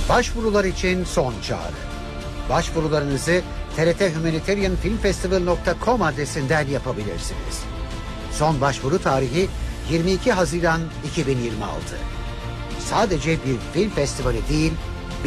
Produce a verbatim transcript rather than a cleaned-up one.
Başvurular için son çağrı. Başvurularınızı t r t humanitarian film festival nokta com adresinden yapabilirsiniz. Son başvuru tarihi yirmi iki Haziran iki bin yirmi altı. Sadece bir film festivali değil,